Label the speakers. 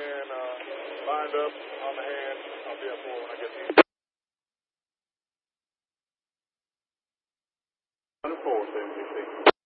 Speaker 1: and lined up on the hand. I'll be at 4 when I get to you. 104, 716.